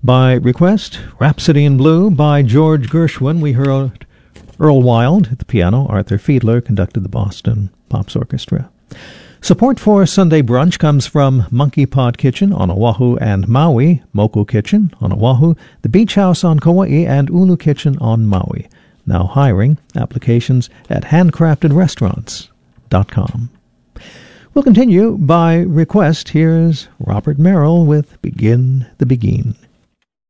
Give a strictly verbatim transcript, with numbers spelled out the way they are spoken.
By request, Rhapsody in Blue by George Gershwin. We heard Earl Wild at the piano. Arthur Fiedler conducted the Boston Pops Orchestra. Support for Sunday Brunch comes from Monkey Pod Kitchen on Oahu and Maui, Moku Kitchen on Oahu, the Beach House on Kauai, and Ulu Kitchen on Maui. Now hiring. Applications at handcrafted restaurants dot com. We'll continue by request. Here's Robert Merrill with Begin the Beguine.